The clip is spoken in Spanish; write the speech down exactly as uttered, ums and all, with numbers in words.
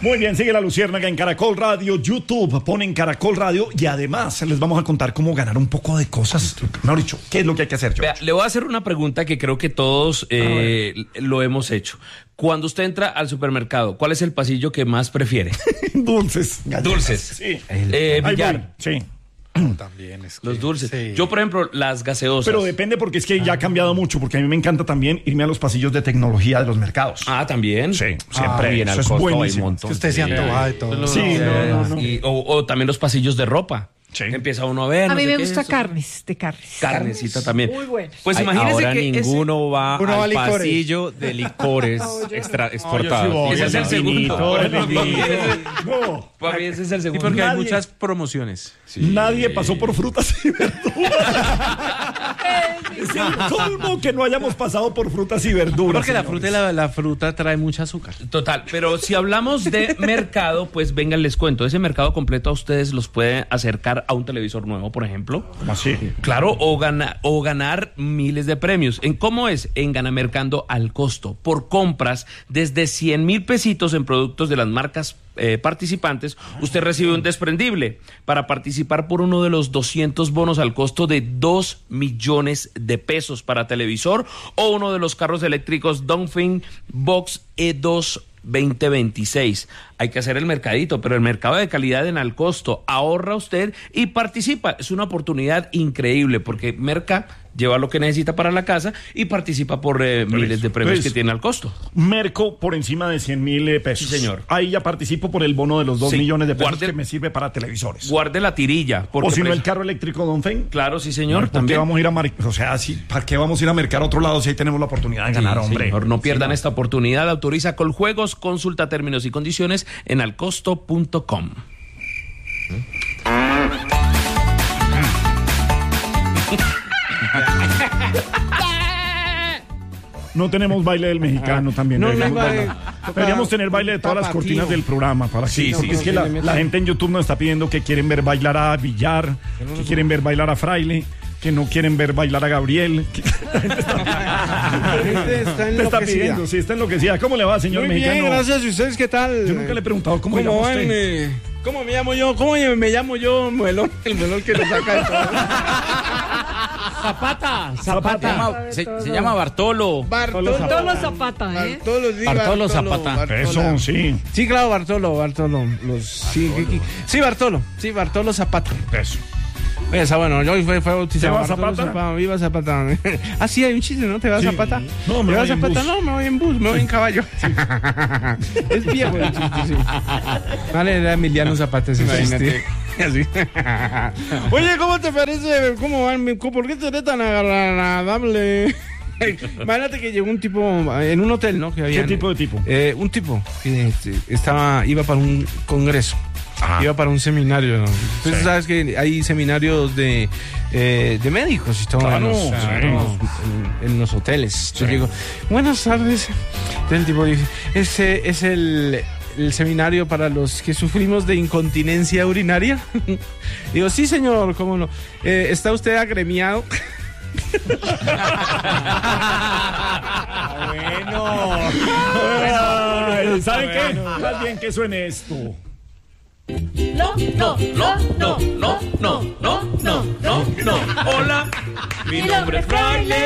Muy bien, sigue la Luciérnaga en Caracol Radio, YouTube, ponen Caracol Radio y además les vamos a contar cómo ganar un poco de cosas. Mejor dicho, ¿qué es lo que hay que hacer, George? Vea, le voy a hacer una pregunta que creo que todos eh, lo hemos hecho. Cuando usted entra al supermercado, ¿cuál es el pasillo que más prefiere? Dulces. Galletas. Dulces. Sí. Eh, Ahí billar. voy, sí. También es que, Los dulces. sí. Yo, por ejemplo, las gaseosas. Pero depende porque es que ya ha cambiado mucho, porque a mí me encanta también irme a los pasillos de tecnología de los mercados. Ah, también. Sí, Ah, siempre. bien, Eso al es costo hay un buenísimo. montón. Que usted se antoja de todo. Sí, no, no, no. Y- o, o también los pasillos de ropa. Sí. Empieza uno a ver. A no mí sé me qué, gusta eso. carnes, de carnes. Carnecita también. Muy bueno. Pues Ay, imagínese ahora que ese- ninguno va Uno va a al licores. pasillo de licores extra exportados. voy. Ese es el segundo. vinito, el vinito. No. Para mí ese es el Y segundo. porque hay Nadie- muchas promociones. Nadie pasó por frutas y verduras. Es el colmo que no hayamos pasado por frutas y verduras. Porque la señores. fruta, y la, la fruta trae mucho azúcar. Total, pero si hablamos de mercado, pues venga, les cuento. Ese mercado completo a ustedes los puede acercar a un televisor nuevo, por ejemplo. ¿Cómo así? Claro, o, gana, o ganar miles de premios. ¿En cómo es? En Ganamercando al costo. Por compras desde cien mil pesitos en productos de las marcas eh, participantes, usted recibe un desprendible para participar por uno de los doscientos bonos al costo de dos millones de pesos para televisor o uno de los carros eléctricos Dongfeng Box E dos veinte veintiséis. Hay que hacer el mercadito, pero el mercado de calidad en al costo. Ahorra usted y participa. Es una oportunidad increíble porque Merca lleva lo que necesita para la casa y participa por eh, miles de premios Pues, que tiene al costo. Merco por encima de cien mil eh, pesos. Sí, señor. Ahí ya participo por el bono de los dos Sí. millones de pesos Guarde- que me sirve para televisores. Guarde la tirilla. Porque O si no, pres- el carro eléctrico Dongfeng. Claro, sí, señor. ¿Por qué también. vamos a ir a mar... O sea, sí, ¿para qué vamos a ir a mercar a otro lado si ahí tenemos la oportunidad de ganar, Sí, hombre? señor, no pierdan Sí, no. esta oportunidad. Autoriza Coljuegos, consulta términos y condiciones en alcosto punto com. No tenemos baile del mexicano también. No, no hay deberíamos, baile. bueno, deberíamos tener baile de todas las Tapatío. cortinas del programa. Para que, Sí, porque sí, es sí, que la, sí, la gente en YouTube nos está pidiendo que quieren ver bailar a Villar, que quieren ver bailar a Fraile, que no quieren ver bailar a Gabriel. que- la gente está, La gente está está enloquecida. pidiendo, sí, está enloquecida. ¿Cómo le va, señor Muy mexicano? bien, gracias. ¿Y ustedes qué tal? Yo nunca le he preguntado cómo, ¿Cómo se llama van? usted. eh? ¿Cómo me llamo yo? ¿Cómo me llamo yo? Melón, el melón que le saca el todo. Zapata, Zapata. Se, se llama Bartolo. Bartolo. Bartolo Zapata, ¿eh? Bartolo, sí, Bartolo Zapata. Bartola. Eso, sí. Sí, claro, Bartolo, Bartolo. Los, sí, ¿qué- qué? sí, Bartolo. Sí, Bartolo Zapata. Eso. Oye, está bueno, yo fue, fue bautizado. ¿Te vas Bartolo Zapata? Viva Zapata. Ah, sí, hay un chiste, ¿no? ¿Te vas Sí. Zapata? No, me ¿Te voy vas en Zapata? bus. No, me voy en bus, me voy en caballo. Es viejo el chiste, sí. Vale, era Emiliano Zapata ese chiste. Así. Oye, ¿cómo te parece? ¿Cómo van? ¿Por qué te eres tan agradable? Imagínate que llegó un tipo en un hotel, ¿no? Que ¿Qué había, tipo de tipo? Eh, un tipo que este, estaba, iba para un congreso. Iba para un seminario. ¿no? Entonces, Sí. sabes que hay seminarios de, eh, de médicos y todo Claro, en, los, sí. en, los, en- en los hoteles. Entonces digo, buenas tardes. Entonces el tipo dice, este es el, el seminario para los que sufrimos de incontinencia urinaria. Digo, sí, señor, ¿cómo no? Eh, ¿Está usted agremiado? Bueno. Ay, ¿saben qué? Más bien que suene esto. No, no, no, no, no, no, no, no, no, no. Hola, mi nombre es Fraile.